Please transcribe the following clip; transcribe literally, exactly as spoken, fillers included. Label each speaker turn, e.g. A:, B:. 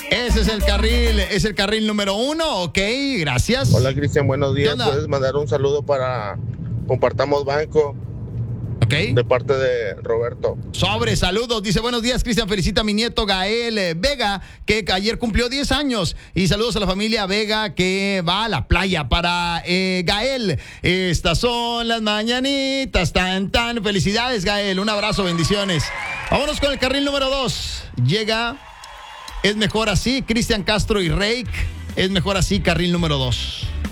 A: Ese es el carril, es el carril número uno, ok, gracias.
B: Hola Cristian, buenos días.
A: onda?
B: Puedes mandar un saludo para Compartamos Banco
A: Ok.
B: de parte de Roberto.
A: Sobre, saludos. Dice, buenos días, Cristian. Felicita a mi nieto Gael eh, Vega, que ayer cumplió diez años. Y saludos a la familia Vega, que va a la playa. Para eh, Gael, estas son las mañanitas. Tan, tan. Felicidades, Gael. Un abrazo, bendiciones. Vámonos con el carril número dos. Llega, es mejor así, Cristian Castro y Reik. Es mejor así, carril número dos.